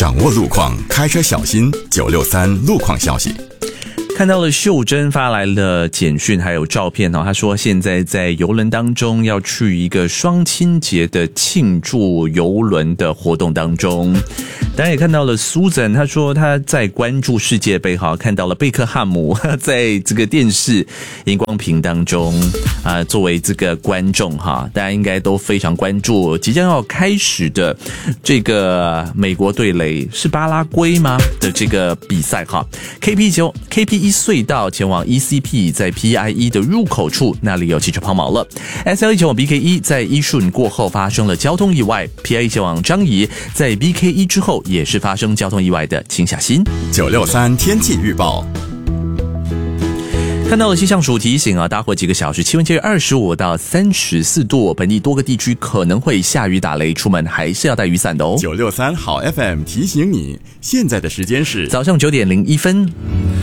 掌握路况，开车小心。963路况消息。 看到了秀珍发来了简讯还有照片，他说现在在邮轮当中要去一个双亲节的庆祝邮轮的活动当中。当然也看到了 Susan， 他说他在关注世界杯，看到了贝克汉姆在这个电视荧光屏当中作为这个观众大家应该都非常关注即将要开始的这个美国对垒是巴拉圭吗的这个比赛KP1 隧道前往 ECP 在 PIE 的入口处，那里有汽车抛锚了。SLE 前往 BK1 在一顺过后发生了交通意外， PIE 前往张仪在 BK1 之后也是发生交通意外的，请小心。 963天气预报。 看到了气象署提醒待会几个小时气温介于25到34度，本地多个地区可能会下雨打雷，出门还是要带雨伞的哦。 963好 FM 提醒你，现在的时间是早上9点01分。